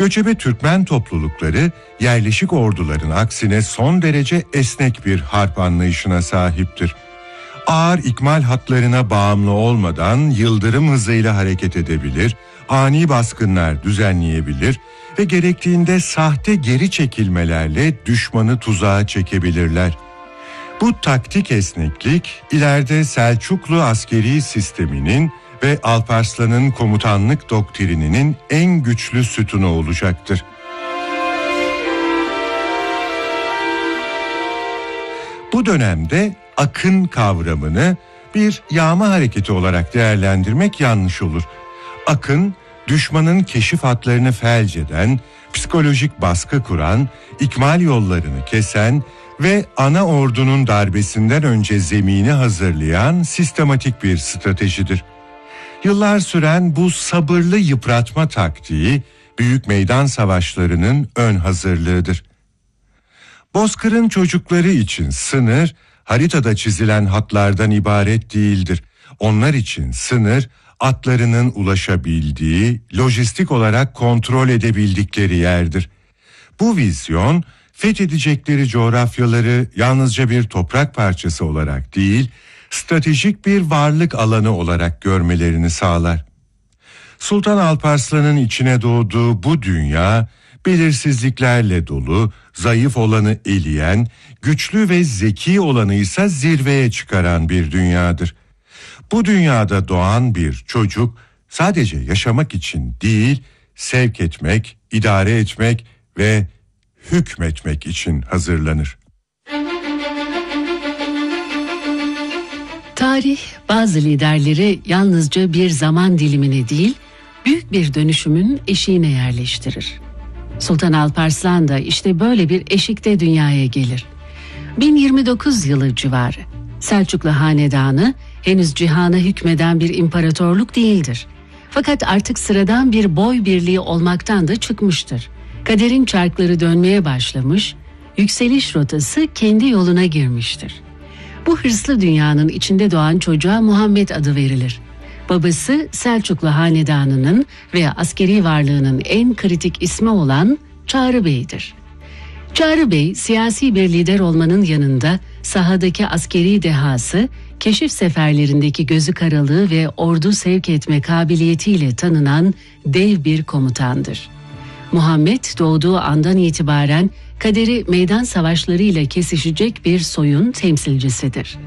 Göçebe Türkmen toplulukları yerleşik orduların aksine son derece esnek bir harp anlayışına sahiptir. Ağır ikmal hatlarına bağımlı olmadan yıldırım hızıyla hareket edebilir, ani baskınlar düzenleyebilir ve gerektiğinde sahte geri çekilmelerle düşmanı tuzağa çekebilirler. Bu taktik esneklik ileride Selçuklu askeri sisteminin ve Alparslan'ın komutanlık doktrininin en güçlü sütunu olacaktır. Bu dönemde akın kavramını bir yağma hareketi olarak değerlendirmek yanlış olur. Akın, düşmanın keşif hatlarını felç eden, psikolojik baskı kuran, ikmal yollarını kesen ve ana ordunun darbesinden önce zemini hazırlayan sistematik bir stratejidir. Yıllar süren bu sabırlı yıpratma taktiği, büyük meydan savaşlarının ön hazırlığıdır. Bozkır'ın çocukları için sınır, haritada çizilen hatlardan ibaret değildir. Onlar için sınır, atlarının ulaşabildiği, lojistik olarak kontrol edebildikleri yerdir. Bu vizyon, fethedecekleri coğrafyaları yalnızca bir toprak parçası olarak değil, stratejik bir varlık alanı olarak görmelerini sağlar. Sultan Alparslan'ın içine doğduğu bu dünya, belirsizliklerle dolu, zayıf olanı eleyen, güçlü ve zeki olanı ise zirveye çıkaran bir dünyadır. Bu dünyada doğan bir çocuk sadece yaşamak için değil, sevk etmek, idare etmek ve hükmetmek için hazırlanır. Tarih bazı liderleri yalnızca bir zaman dilimine değil, büyük bir dönüşümün eşiğine yerleştirir. Sultan Alparslan da işte böyle bir eşikte dünyaya gelir. 1029 yılı civarı. Selçuklu Hanedanı henüz cihana hükmeden bir imparatorluk değildir. Fakat artık sıradan bir boy birliği olmaktan da çıkmıştır. Kaderin çarkları dönmeye başlamış, yükseliş rotası kendi yoluna girmiştir. Bu hırslı dünyanın içinde doğan çocuğa Muhammed adı verilir. Babası Selçuklu Hanedanı'nın ve askeri varlığının en kritik ismi olan Çağrı Bey'dir. Çağrı Bey, siyasi bir lider olmanın yanında sahadaki askeri dehası, keşif seferlerindeki gözü karalığı ve ordu sevk etme kabiliyetiyle tanınan dev bir komutandır. Muhammed doğduğu andan itibaren kaderi meydan savaşlarıyla kesişecek bir soyun temsilcisidir.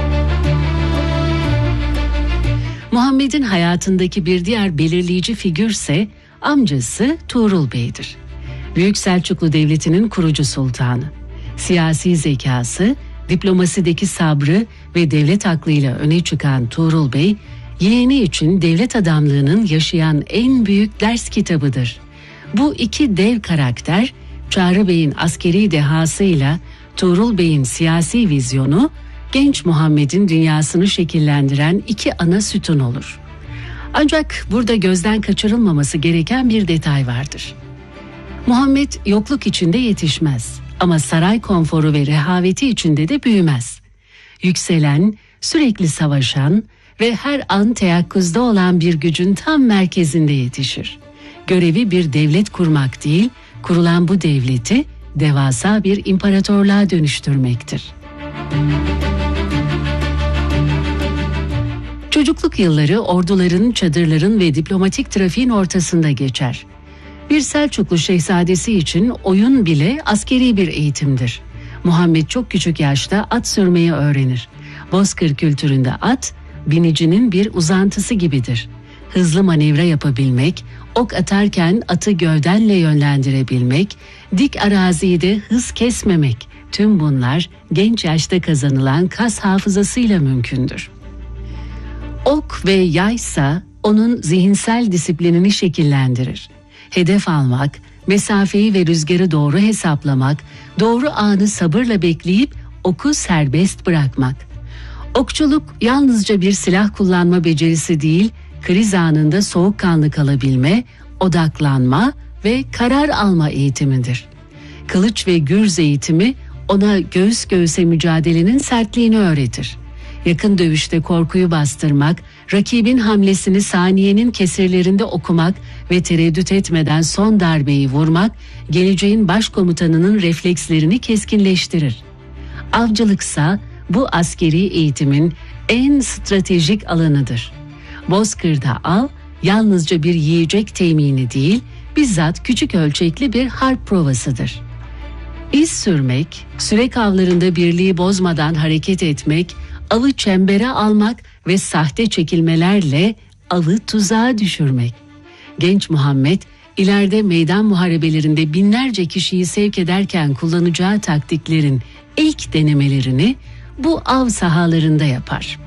Muhammed'in hayatındaki bir diğer belirleyici figürse amcası Tuğrul Bey'dir. Büyük Selçuklu Devleti'nin kurucu sultanı. Siyasi zekası, diplomasideki sabrı ve devlet aklıyla öne çıkan Tuğrul Bey, yeğeni için devlet adamlığının yaşayan en büyük ders kitabıdır. Bu iki dev karakter, Çağrı Bey'in askeri dehasıyla Tuğrul Bey'in siyasi vizyonu, genç Muhammed'in dünyasını şekillendiren iki ana sütun olur. Ancak burada gözden kaçırılmaması gereken bir detay vardır. Muhammed yokluk içinde yetişmez ama saray konforu ve rehaveti içinde de büyümez. Yükselen, sürekli savaşan ve her an teyakkuzda olan bir gücün tam merkezinde yetişir. Görevi bir devlet kurmak değil, kurulan bu devleti devasa bir imparatorluğa dönüştürmektir. Çocukluk yılları orduların, çadırların ve diplomatik trafiğin ortasında geçer. Bir Selçuklu şehzadesi için oyun bile askeri bir eğitimdir. Muhammed çok küçük yaşta at sürmeyi öğrenir. Bozkır kültüründe at, binicinin bir uzantısı gibidir. Hızlı manevra yapabilmek, ok atarken atı gövdenle yönlendirebilmek, dik arazide de hız kesmemek, tüm bunlar genç yaşta kazanılan kas hafızasıyla mümkündür. Ok ve yaysa onun zihinsel disiplinini şekillendirir. Hedef almak, mesafeyi ve rüzgarı doğru hesaplamak, doğru anı sabırla bekleyip oku serbest bırakmak. Okçuluk yalnızca bir silah kullanma becerisi değil, kriz anında soğukkanlı kalabilme, odaklanma ve karar alma eğitimidir. Kılıç ve gürz eğitimi ona göğüs göğüse mücadelenin sertliğini öğretir. Yakın dövüşte korkuyu bastırmak, Rakibin hamlesini saniyenin kesirlerinde okumak ve tereddüt etmeden son darbeyi vurmak, geleceğin başkomutanının reflekslerini keskinleştirir. Avcılıksa bu askeri eğitimin en stratejik alanıdır. Bozkır'da av yalnızca bir yiyecek temini değil, bizzat küçük ölçekli bir harp provasıdır. İz sürmek, sürek avlarında birliği bozmadan hareket etmek, avı çembere almak ve sahte çekilmelerle avı tuzağa düşürmek. Genç Muhammed, ileride meydan muharebelerinde binlerce kişiyi sevk ederken kullanacağı taktiklerin ilk denemelerini bu av sahalarında yapar.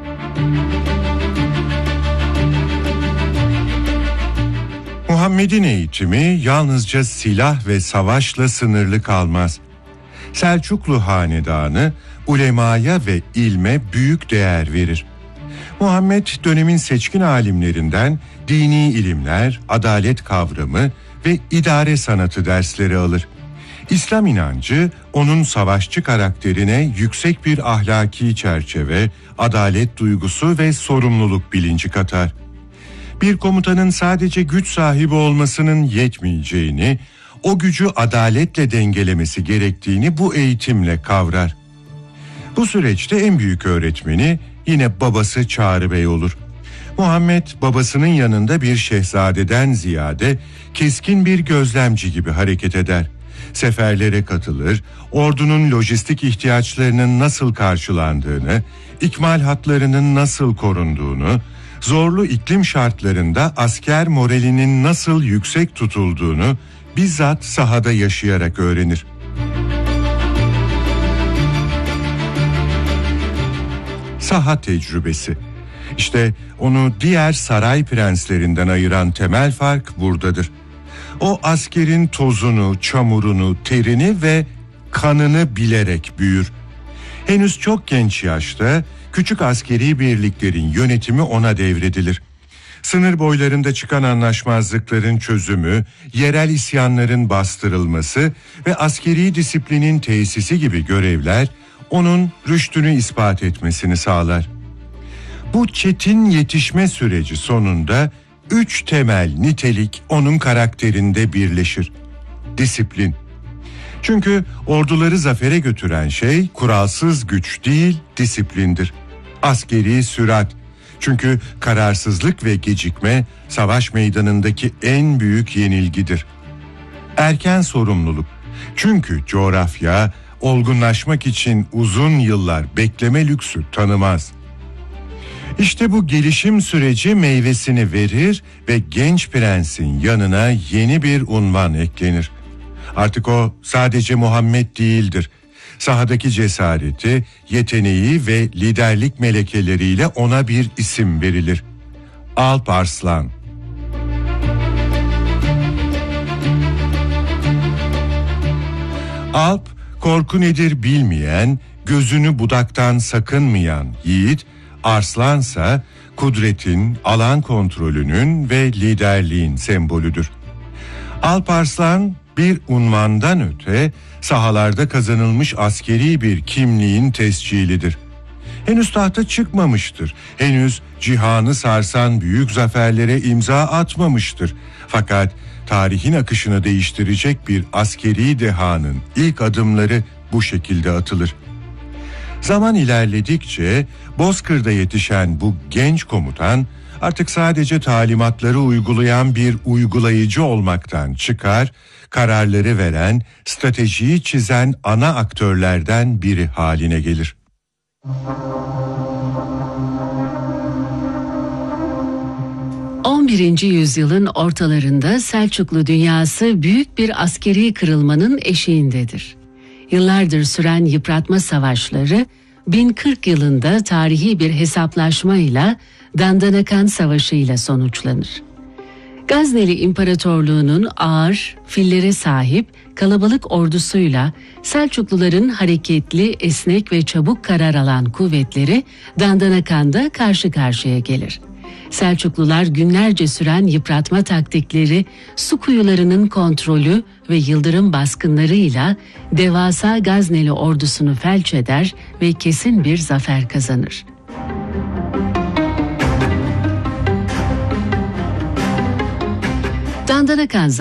Muhammed'in eğitimi yalnızca silah ve savaşla sınırlı kalmaz. Selçuklu hanedanı ulemaya ve ilme büyük değer verir. Muhammed dönemin seçkin alimlerinden dini ilimler, adalet kavramı ve idare sanatı dersleri alır. İslam inancı onun savaşçı karakterine yüksek bir ahlaki çerçeve, adalet duygusu ve sorumluluk bilinci katar. Bir komutanın sadece güç sahibi olmasının yetmeyeceğini, o gücü adaletle dengelemesi gerektiğini bu eğitimle kavrar. Bu süreçte en büyük öğretmeni yine babası Çağrı Bey olur. Muhammed babasının yanında bir şehzadeden ziyade keskin bir gözlemci gibi hareket eder. Seferlere katılır, ordunun lojistik ihtiyaçlarının nasıl karşılandığını, ikmal hatlarının nasıl korunduğunu, zorlu iklim şartlarında asker moralinin nasıl yüksek tutulduğunu bizzat sahada yaşayarak öğrenir. Saha tecrübesi. İşte onu diğer saray prenslerinden ayıran temel fark buradadır. O askerin tozunu, çamurunu, terini ve kanını bilerek büyür. Henüz çok genç yaşta küçük askeri birliklerin yönetimi ona devredilir. Sınır boylarında çıkan anlaşmazlıkların çözümü, yerel isyanların bastırılması ve askeri disiplinin tesisi gibi görevler onun rüştünü ispat etmesini sağlar. Bu çetin yetişme süreci sonunda 3 temel nitelik onun karakterinde birleşir. Disiplin. Çünkü orduları zafere götüren şey kuralsız güç değil, disiplindir. Askeri sürat. Çünkü kararsızlık ve gecikme savaş meydanındaki en büyük yenilgidir. Erken sorumluluk. Çünkü coğrafya olgunlaşmak için uzun yıllar bekleme lüksü tanımaz. İşte bu gelişim süreci meyvesini verir ve genç prensin yanına yeni bir unvan eklenir. Artık o sadece Muhammed değildir. Sahadaki cesareti, yeteneği ve liderlik melekeleriyle ona bir isim verilir. Alp Arslan. Alp, korku nedir bilmeyen, gözünü budaktan sakınmayan yiğit, Arslansa kudretin, alan kontrolünün ve liderliğin sembolüdür. Alp Arslan bir unvandan öte sahalarda kazanılmış askeri bir kimliğin tescilidir. Henüz tahta çıkmamıştır. Henüz cihanı sarsan büyük zaferlere imza atmamıştır. Fakat tarihin akışını değiştirecek bir askeri dehanın ilk adımları bu şekilde atılır. Zaman ilerledikçe Bozkır'da yetişen bu genç komutan artık sadece talimatları uygulayan bir uygulayıcı olmaktan çıkar, kararları veren, stratejiyi çizen ana aktörlerden biri haline gelir. ...11. yüzyılın ortalarında Selçuklu dünyası büyük bir askeri kırılmanın eşiğindedir. Yıllardır süren yıpratma savaşları 1040 yılında tarihi bir hesaplaşmayla Dandanakan Savaşı ile sonuçlanır. Gazneli İmparatorluğu'nun ağır, fillere sahip kalabalık ordusuyla Selçukluların hareketli, esnek ve çabuk karar alan kuvvetleri Dandanakan'da karşı karşıya gelir. Selçuklular günlerce süren yıpratma taktikleri, su kuyularının kontrolü ve yıldırım baskınlarıyla devasa Gazneli ordusunu felç eder ve kesin bir zafer kazanır. Candan Akan